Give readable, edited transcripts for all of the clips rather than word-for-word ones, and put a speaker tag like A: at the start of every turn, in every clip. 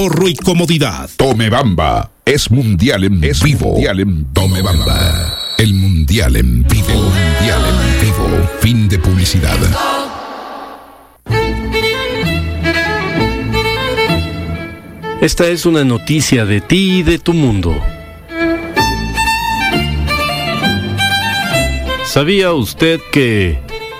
A: ahorro y comodidad.
B: Tomebamba es mundial en vivo. Tomebamba. El mundial en vivo. Mundial en vivo. Fin de publicidad.
C: Esta es una noticia de ti y de tu mundo. ¿Sabía usted que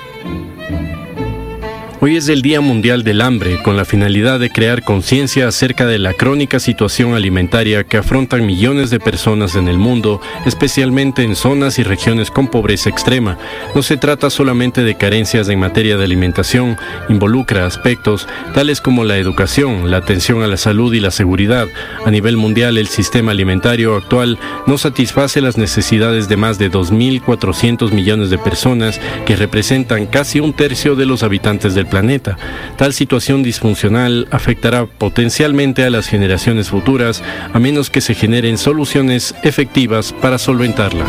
C: hoy es el Día Mundial del Hambre, con la finalidad de crear conciencia acerca de la crónica situación alimentaria que afrontan millones de personas en el mundo, especialmente en zonas y regiones con pobreza extrema? No se trata solamente de carencias en materia de alimentación, involucra aspectos tales como la educación, la atención a la salud y la seguridad. A nivel mundial, el sistema alimentario actual no satisface las necesidades de más de 2.400 millones de personas, que representan casi un tercio de los habitantes del planeta. Tal situación disfuncional afectará potencialmente a las generaciones futuras, a menos que se generen soluciones efectivas para solventarla.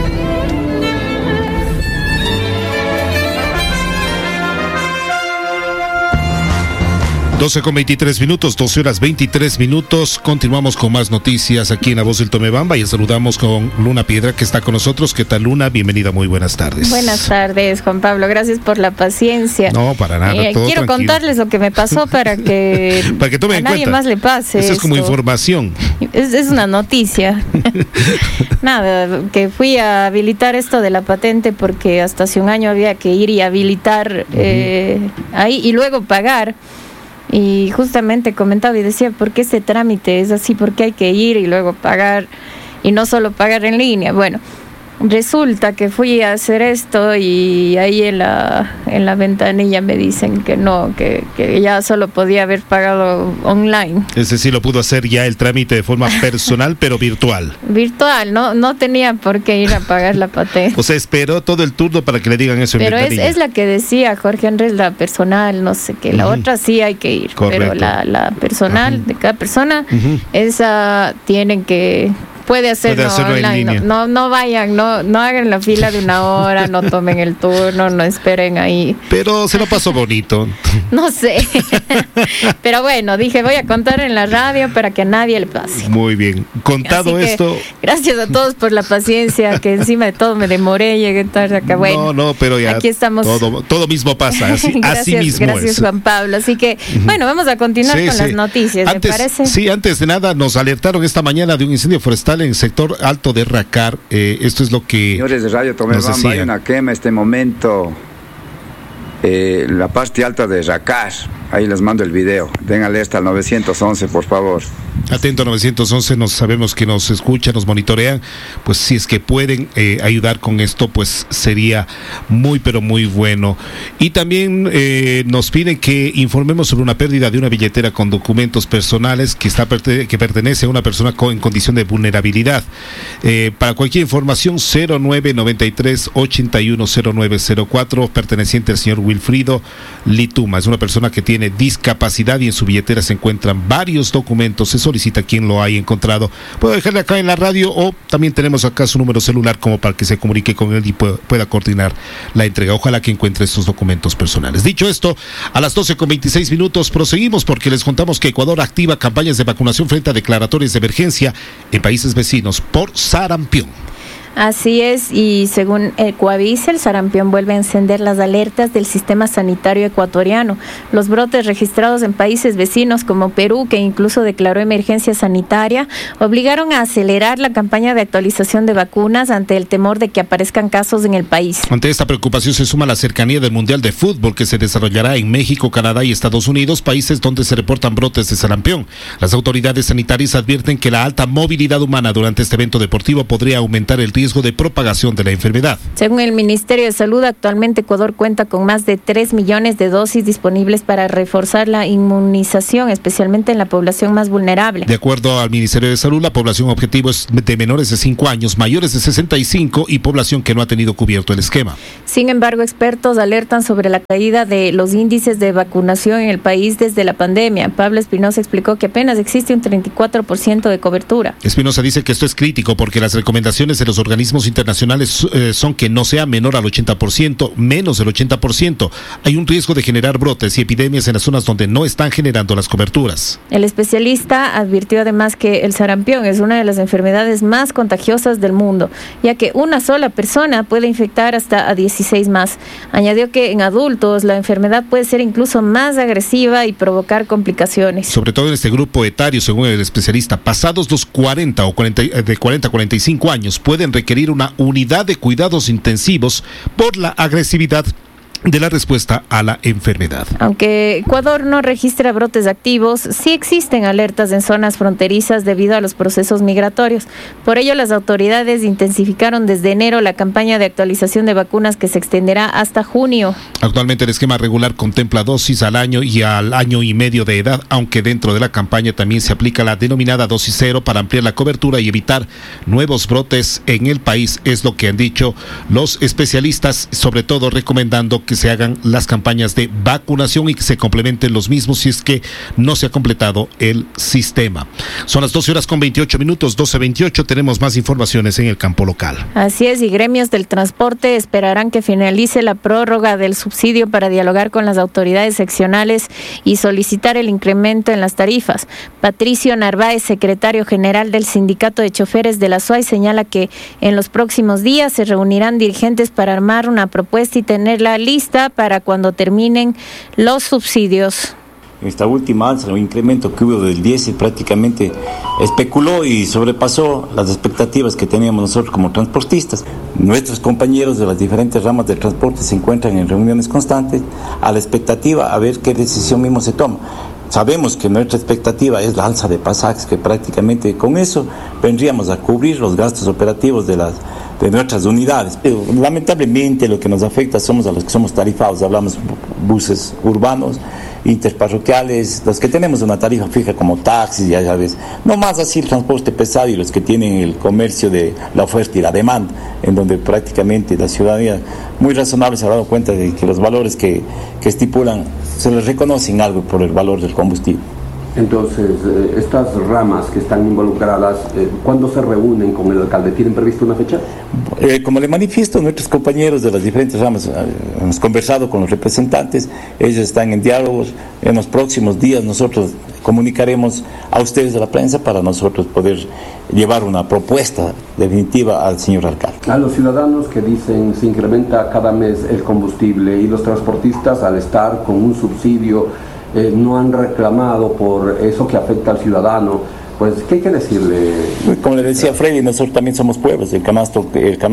A: 12:23, 12 horas 23 minutos. Continuamos con más noticias aquí en La Voz del Tomebamba y saludamos con Luna Piedra, que está con nosotros. ¿Qué tal, Luna? Bienvenida, muy buenas tardes.
D: Buenas tardes, Juan Pablo. Gracias por la paciencia.
A: No, para nada. Todo
D: quiero
A: tranquilo.
D: Contarles lo que me pasó para que,
A: tomen
D: a
A: en
D: nadie
A: cuenta.
D: más le pase.
A: Eso es como
D: esto.
A: información.
D: Es una noticia. Nada, que fui a habilitar esto de la patente porque hasta hace un año había que ir y habilitar ahí y luego pagar. Y justamente comentaba y decía, ¿por qué ese trámite es así? ¿Por qué hay que ir y luego pagar? Y no solo pagar en línea. Bueno, resulta que fui a hacer esto y ahí en la ventanilla me dicen que no, que ya solo podía haber pagado online.
A: Es decir, lo pudo hacer ya el trámite de forma personal, pero virtual.
D: Virtual, no tenía por qué ir a pagar la patente.
A: O sea, esperó todo el turno para que le digan eso en
D: Pero
A: ventanilla.
D: es la que decía Jorge Andrés, la personal, no sé qué. La otra sí hay que ir.
A: Correcto.
D: Pero la personal de cada persona, esa tienen que... Puede hacerlo
A: en
D: online.
A: línea.
D: No vayan, no hagan la fila de una hora, no tomen el turno, no esperen ahí.
A: Pero se lo pasó bonito.
D: No sé. Pero bueno, dije, voy a contar en la radio para que a nadie le pase.
A: Muy bien. Contado
D: Así que,
A: esto...
D: gracias a todos por la paciencia, que encima de todo me demoré, llegué tarde acá. Bueno,
A: No, pero ya
D: aquí estamos.
A: Todo mismo pasa, así mismo
D: gracias,
A: es.
D: Juan Pablo. Así que, bueno, vamos a continuar con las noticias, ¿me parece?
A: Sí, antes de nada, nos alertaron esta mañana de un incendio forestal en el sector alto de Racar. Esto es lo que
E: Señores de Radio Tomebamba, hay una quema en este momento. La parte alta de Racar. Ahí les mando el video. Den alerta al 911, por favor.
A: Atento 911, sabemos que nos escuchan, nos monitorean. Pues si es que pueden ayudar con esto, pues sería muy, pero muy bueno. Y también nos piden que informemos sobre una pérdida de una billetera con documentos personales que pertenece a una persona en condición de vulnerabilidad. Para cualquier información, 0993-810904, perteneciente al señor Wilfrido Lituma. Es una persona que tiene discapacidad y en su billetera se encuentran varios documentos. Se solicita quien lo haya encontrado. Puedo dejarle acá en la radio o también tenemos acá su número celular como para que se comunique con él y pueda coordinar la entrega. Ojalá que encuentre estos documentos personales. Dicho esto, a las 12:26 proseguimos porque les contamos que Ecuador activa campañas de vacunación frente a declaratorias de emergencia en países vecinos por sarampión.
D: Así es, y según Ecuavisa, el sarampión vuelve a encender las alertas del sistema sanitario ecuatoriano. Los brotes registrados en países vecinos como Perú, que incluso declaró emergencia sanitaria, obligaron a acelerar la campaña de actualización de vacunas ante el temor de que aparezcan casos en el país.
A: Ante esta preocupación se suma la cercanía del Mundial de Fútbol que se desarrollará en México, Canadá y Estados Unidos, países donde se reportan brotes de sarampión. Las autoridades sanitarias advierten que la alta movilidad humana durante este evento deportivo podría aumentar el riesgo de propagación de la enfermedad.
D: Según el Ministerio de Salud, actualmente Ecuador cuenta con más de 3 millones de dosis disponibles para reforzar la inmunización, especialmente en la población más vulnerable.
A: De acuerdo al Ministerio de Salud, la población objetivo es de menores de 5 años, mayores de 65 y población que no ha tenido cubierto el esquema.
D: Sin embargo, expertos alertan sobre la caída de los índices de vacunación en el país desde la pandemia. Pablo Espinosa explicó que apenas existe un 34% de cobertura.
A: Espinosa dice que esto es crítico porque las recomendaciones de los organismos organismos internacionales son que no sea menor al 80%, menos del 80%. Hay un riesgo de generar brotes y epidemias en las zonas donde no están generando las coberturas.
D: El especialista advirtió además que el sarampión es una de las enfermedades más contagiosas del mundo, ya que una sola persona puede infectar hasta a 16 más. Añadió que en adultos la enfermedad puede ser incluso más agresiva y provocar complicaciones.
A: Sobre todo en este grupo etario, según el especialista, pasados los 40 a 45 años pueden requerir una unidad de cuidados intensivos por la agresividad de la respuesta a la enfermedad.
D: Aunque Ecuador no registra brotes activos, sí existen alertas en zonas fronterizas debido a los procesos migratorios. Por ello, las autoridades intensificaron desde enero la campaña de actualización de vacunas que se extenderá hasta junio.
A: Actualmente el esquema regular contempla dosis al año y al año y medio de edad, aunque dentro de la campaña también se aplica la denominada dosis cero para ampliar la cobertura y evitar nuevos brotes en el país, es lo que han dicho los especialistas, sobre todo recomendando que se hagan las campañas de vacunación y que se complementen los mismos si es que no se ha completado el sistema. Son las 12:28, 12:28, tenemos más informaciones en el campo local.
D: Así es, y gremios del transporte esperarán que finalice la prórroga del subsidio para dialogar con las autoridades seccionales y solicitar el incremento en las tarifas. Patricio Narváez, secretario general del Sindicato de Choferes de la SUAY, señala que en los próximos días se reunirán dirigentes para armar una propuesta y tenerla lista para cuando terminen los subsidios.
F: Esta última alza o incremento que hubo del diésel prácticamente especuló y sobrepasó las expectativas que teníamos nosotros como transportistas. Nuestros compañeros de las diferentes ramas del transporte se encuentran en reuniones constantes a la expectativa a ver qué decisión mismo se toma. Sabemos que nuestra expectativa es la alza de pasajes, que prácticamente con eso vendríamos a cubrir los gastos operativos de nuestras unidades. Pero, lamentablemente lo que nos afecta somos a los que somos tarifados, hablamos buses urbanos, interparroquiales, los que tenemos una tarifa fija como taxis, ya sabes, no más así el transporte pesado y los que tienen el comercio de la oferta y la demanda, en donde prácticamente la ciudadanía muy razonable se ha dado cuenta de que los valores que estipulan se les reconocen algo por el valor del combustible.
G: Entonces, estas ramas que están involucradas, ¿cuándo se reúnen con el alcalde? ¿Tienen previsto una fecha?
F: Como le manifiesto, nuestros compañeros de las diferentes ramas hemos conversado con los representantes, ellos están en diálogos. En los próximos días nosotros comunicaremos a ustedes de la prensa para nosotros poder llevar una propuesta definitiva al señor alcalde.
G: A los ciudadanos que dicen se incrementa cada mes el combustible y los transportistas al estar con un subsidio no han reclamado por eso que afecta al ciudadano, pues ¿qué hay que decirle?
F: Como le decía Freddy, nosotros también somos pueblos, el canasto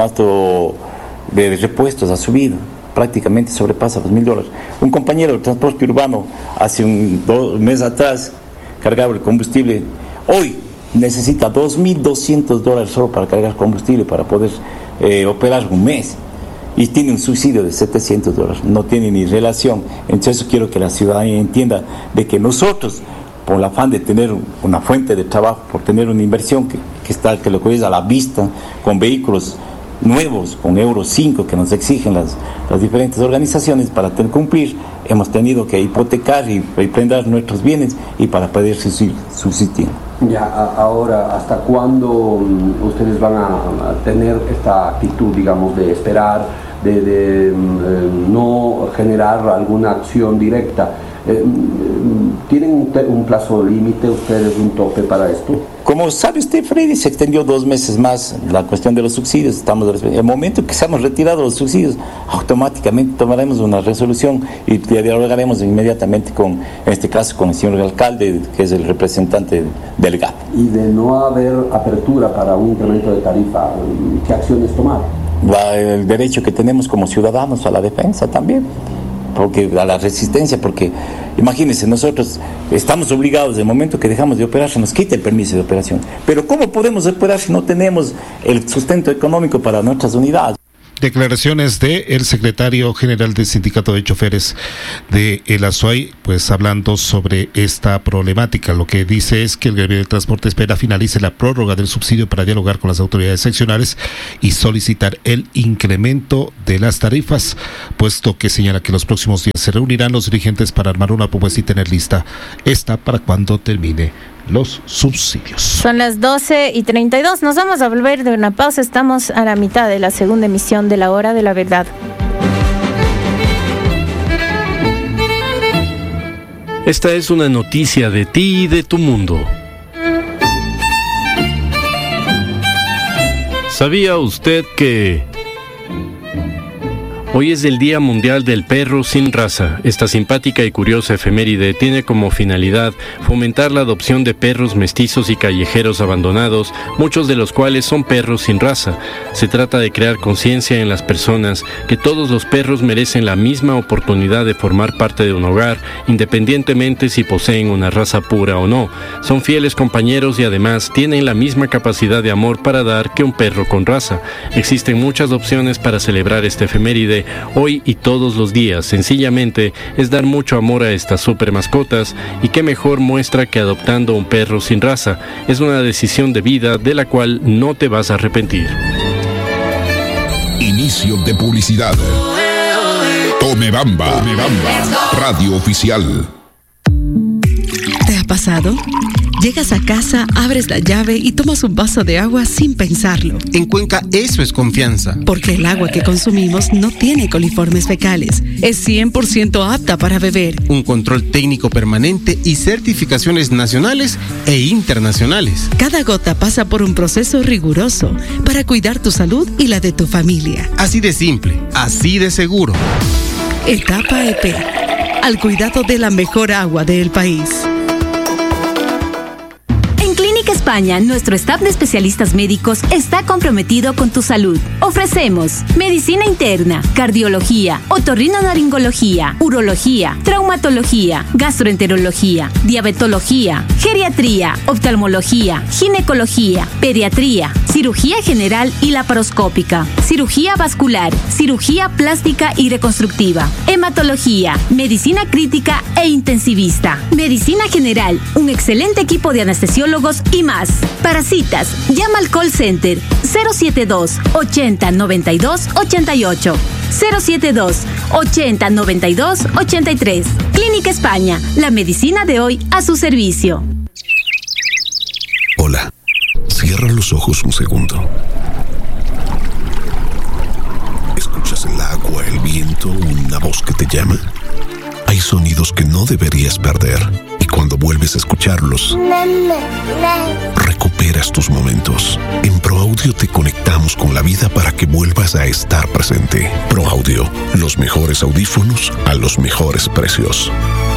F: de repuestos ha subido, prácticamente sobrepasa los $1,000. Un compañero del transporte urbano hace un mes atrás cargaba el combustible, hoy necesita $2,200 solo para cargar combustible para poder operar un mes. Y tiene un subsidio de $700, no tiene ni relación. Entonces quiero que la ciudadanía entienda de que nosotros, por el afán de tener una fuente de trabajo, por tener una inversión que lo que es a la vista, con vehículos nuevos, con Euro 5 que nos exigen las diferentes organizaciones para cumplir, hemos tenido que hipotecar y prendar nuestros bienes y para poder subsistir.
G: Ya, ahora, ¿hasta cuándo ustedes van a tener esta actitud, digamos, de esperar, de no generar alguna acción directa? ¿Tienen un plazo límite ustedes, un tope para esto?
F: Como sabe usted, Freddy, se extendió 2 meses más la cuestión de los subsidios. En el momento que se hemos retirado los subsidios, automáticamente tomaremos una resolución y dialogaremos inmediatamente en este caso con el señor alcalde, que es el representante del GAP.
G: Y de no haber apertura para un incremento de tarifa, ¿qué acciones tomar?
F: El derecho que tenemos como ciudadanos a la defensa también, porque a la resistencia, porque imagínense, nosotros estamos obligados, desde el momento que dejamos de operar se nos quita el permiso de operación, pero ¿cómo podemos operar si no tenemos el sustento económico para nuestras unidades?
A: Declaraciones del secretario general del Sindicato de Choferes de el ASUAY, pues hablando sobre esta problemática. Lo que dice es que el gremio del transporte espera finalice la prórroga del subsidio para dialogar con las autoridades seccionales y solicitar el incremento de las tarifas, puesto que señala que los próximos días se reunirán los dirigentes para armar una propuesta y tener lista esta para cuando termine los subsidios.
D: Son las 12:32. Nos vamos a volver de una pausa. Estamos a la mitad de la segunda emisión de La Hora de la Verdad.
C: Esta es una noticia de ti y de tu mundo. ¿Sabía usted que hoy es el Día Mundial del Perro sin Raza? Esta simpática y curiosa efeméride tiene como finalidad fomentar la adopción de perros mestizos y callejeros abandonados, muchos de los cuales son perros sin raza. Se trata de crear conciencia en las personas que todos los perros merecen la misma oportunidad de formar parte de un hogar, independientemente si poseen una raza pura o no. Son fieles compañeros y además tienen la misma capacidad de amor para dar que un perro con raza. Existen muchas opciones para celebrar esta efeméride hoy y todos los días. Sencillamente es dar mucho amor a estas super mascotas, y qué mejor muestra que adoptando un perro sin raza. Es una decisión de vida de la cual no te vas a arrepentir.
B: Inicio de publicidad. Tome Bamba. Radio oficial.
H: ¿Te ha pasado? Llegas a casa, abres la llave y tomas un vaso de agua sin pensarlo.
I: En Cuenca eso es confianza.
H: Porque el agua que consumimos no tiene coliformes fecales. Es 100% apta para beber.
I: Un control técnico permanente y certificaciones nacionales e internacionales.
H: Cada gota pasa por un proceso riguroso para cuidar tu salud y la de tu familia.
I: Así de simple, así de seguro.
H: Etapa EP. Al cuidado de la mejor agua del país.
J: España, nuestro staff de especialistas médicos está comprometido con tu salud. Ofrecemos medicina interna, cardiología, otorrinolaringología, urología, traumatología, gastroenterología, diabetología, geriatría, oftalmología, ginecología, pediatría, cirugía general y laparoscópica, cirugía vascular, cirugía plástica y reconstructiva, hematología, medicina crítica e intensivista, medicina general, un excelente equipo de anestesiólogos y más. Para citas, llama al call center 072 80 92 88, 072 80 92 83. Clínica España, la medicina de hoy a su servicio.
B: Hola, cierra los ojos un segundo. ¿Escuchas el agua, el viento, una voz que te llama? Hay sonidos que no deberías perder, y cuando vuelves a escucharlos, recuperas tus momentos. En ProAudio te conectamos con la vida para que vuelvas a estar presente. ProAudio, los mejores audífonos a los mejores precios.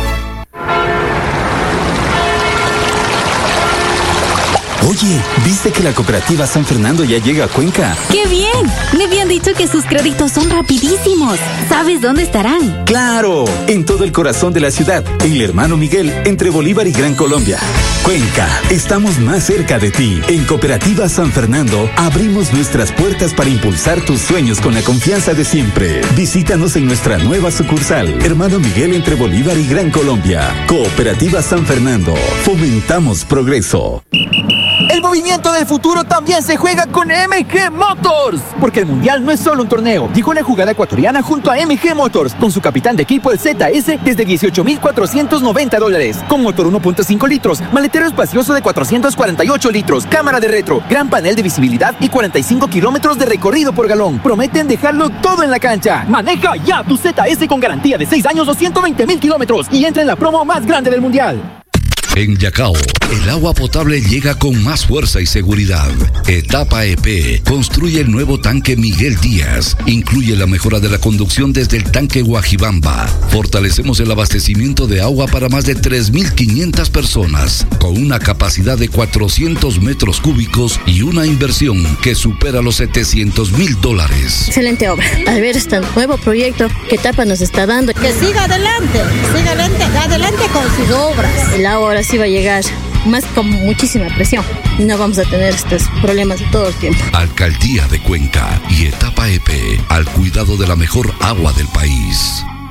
K: Oye, ¿viste que la cooperativa San Fernando ya llega a Cuenca?
J: ¡Qué bien! Me habían dicho que sus créditos son rapidísimos. ¿Sabes dónde estarán?
K: ¡Claro! En todo el corazón de la ciudad, en el Hermano Miguel, entre Bolívar y Gran Colombia. Cuenca, estamos más cerca de ti. En Cooperativa San Fernando, abrimos nuestras puertas para impulsar tus sueños con la confianza de siempre. Visítanos en nuestra nueva sucursal, Hermano Miguel, entre Bolívar y Gran Colombia. Cooperativa San Fernando, fomentamos progreso.
L: El movimiento del futuro también se juega con MG Motors, porque el Mundial no es solo un torneo. Llegó la jugada ecuatoriana junto a MG Motors, con su capitán de equipo, el ZS, desde $18,490. Con motor 1.5 litros, maletero espacioso de 448 litros, cámara de retro, gran panel de visibilidad y 45 kilómetros de recorrido por galón. Prometen dejarlo todo en la cancha. Maneja ya tu ZS con garantía de 6 años o 120,000 kilómetros y entra en la promo más grande del Mundial.
M: En Yacao, el agua potable llega con más fuerza y seguridad. Etapa EP construye el nuevo tanque Miguel Díaz. Incluye la mejora de la conducción desde el tanque Guajibamba. Fortalecemos el abastecimiento de agua para más de 3,500 personas, con una capacidad de 400 metros cúbicos y una inversión que supera los $700,000.
N: Excelente obra. Al ver este nuevo proyecto que Etapa nos está dando.
O: Que siga adelante con sus obras.
N: El agua ahora sí va a llegar más con muchísima presión y no vamos a tener estos problemas de todo el tiempo.
M: Alcaldía de Cuenca y Etapa EP, al cuidado de la mejor agua del país.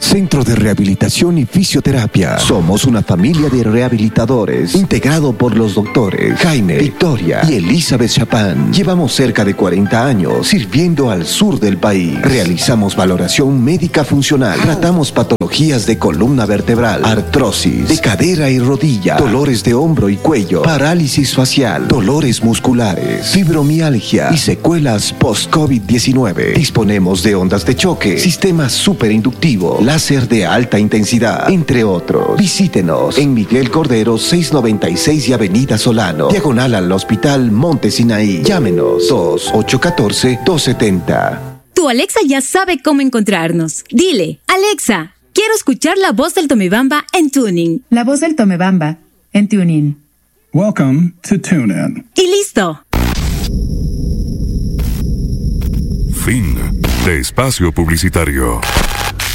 P: Centro de Rehabilitación y Fisioterapia. Somos una familia de rehabilitadores integrado por los doctores Jaime, Victoria y Elizabeth Chapán. Llevamos cerca de 40 años sirviendo al sur del país. Realizamos valoración médica funcional. Tratamos patologías de columna vertebral, artrosis, de cadera y rodilla, dolores de hombro y cuello, parálisis facial, dolores musculares, fibromialgia y secuelas post-COVID-19. Disponemos de ondas de choque, sistema superinductivo, láser de alta intensidad, entre otros. Visítenos en Miguel Cordero 696 y Avenida Solano, diagonal al Hospital Monte Sinaí. Llámenos 2-814-270.
J: Tu Alexa ya sabe cómo encontrarnos. Dile, Alexa, quiero escuchar la voz del Tomebamba en Tuning.
Q: La voz del Tomebamba en Tuning.
R: Welcome to TuneIn.
J: Y listo.
S: Fin de espacio publicitario.